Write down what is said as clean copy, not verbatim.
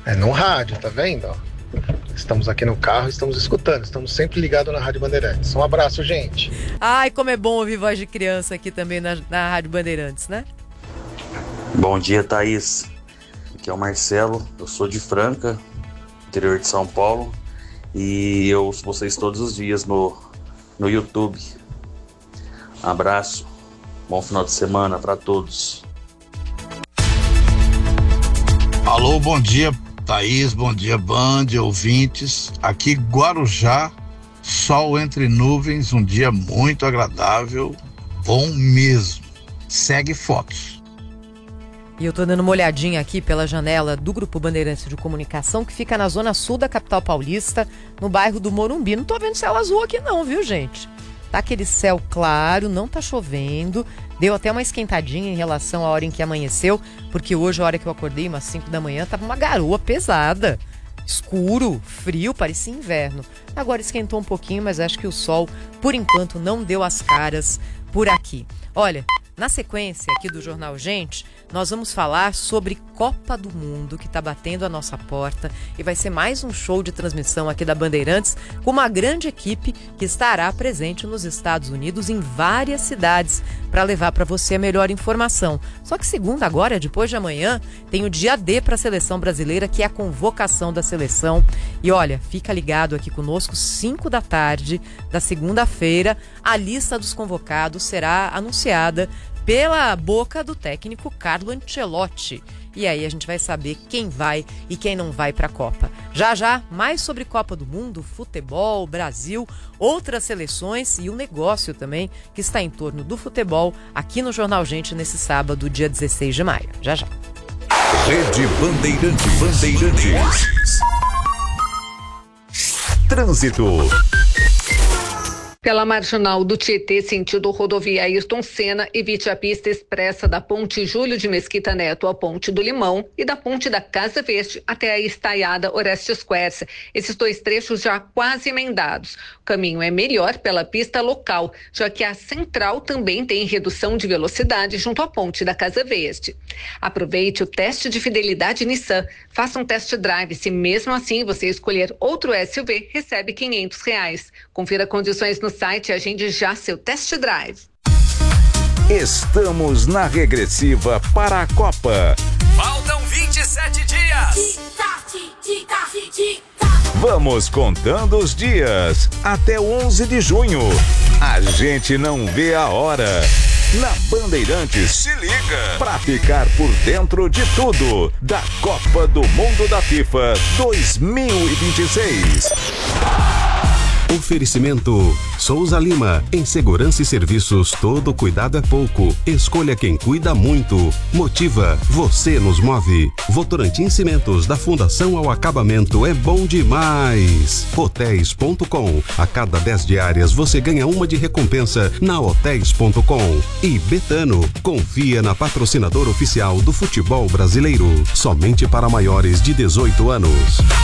É no rádio, tá vendo? Ó? Estamos aqui no carro, estamos escutando, estamos sempre ligados na Rádio Bandeirantes. Um abraço, gente. Ai, como é bom ouvir voz de criança aqui também na Rádio Bandeirantes, né? Bom dia, Thaís. Aqui é o Marcelo, eu sou de Franca, interior de São Paulo, e eu ouço vocês todos os dias no YouTube. Abraço, bom final de semana para todos. Alô, bom dia, Thaís, bom dia, Band, ouvintes. Aqui Guarujá, sol entre nuvens, um dia muito agradável, bom mesmo. Segue fotos. E eu tô dando uma olhadinha aqui pela janela do Grupo Bandeirantes de Comunicação, que fica na zona sul da capital paulista, no bairro do Morumbi. Não tô vendo céu azul aqui não, viu, gente? Tá aquele céu claro, não tá chovendo. Deu até uma esquentadinha em relação à hora em que amanheceu, porque hoje, a hora que eu acordei, umas 5 da manhã, tava uma garoa pesada. Escuro, frio, parecia inverno. Agora esquentou um pouquinho, mas acho que o sol, por enquanto, não deu as caras por aqui. Olha, na sequência aqui do Jornal Gente, nós vamos falar sobre Copa do Mundo, que está batendo a nossa porta, e vai ser mais um show de transmissão aqui da Bandeirantes, com uma grande equipe que estará presente nos Estados Unidos em várias cidades para levar para você a melhor informação. Só que segunda agora, depois de amanhã, tem o dia D para a seleção brasileira, que é a convocação da seleção. E olha, fica ligado aqui conosco, 5 da tarde da segunda-feira, a lista dos convocados será anunciada pela boca do técnico Carlo Ancelotti. E aí a gente vai saber quem vai e quem não vai para a Copa. Já já, mais sobre Copa do Mundo, futebol, Brasil, outras seleções e o negócio também que está em torno do futebol aqui no Jornal Gente nesse sábado, dia 16 de maio. Já já. Rede Bandeirantes. Trânsito. Pela marginal do Tietê, sentido rodovia Ayrton Senna, evite a pista expressa da ponte Júlio de Mesquita Neto à ponte do Limão e da ponte da Casa Verde até a estaiada Orestes Quercia. Esses 2 trechos já quase emendados. O caminho é melhor pela pista local, já que a central também tem redução de velocidade junto à ponte da Casa Verde. Aproveite o teste de fidelidade Nissan. Faça um test drive. Se mesmo assim você escolher outro SUV, recebe R$500. Confira condições no site e agende já seu test drive. Estamos na regressiva para a Copa. Faltam 27 dias. Vamos contando os dias até 11 de junho. A gente não vê a hora. Na Bandeirantes, se liga pra ficar por dentro de tudo da Copa do Mundo da FIFA 2026. Oferecimento Souza Lima. Em segurança e serviços, todo cuidado é pouco. Escolha quem cuida muito. Motiva, você nos move. Votorantim Cimentos, da fundação ao acabamento, é bom demais. Hotéis.com. A cada 10 diárias você ganha uma de recompensa na Hotéis.com. E Betano, confia na patrocinadora oficial do futebol brasileiro. Somente para maiores de 18 anos.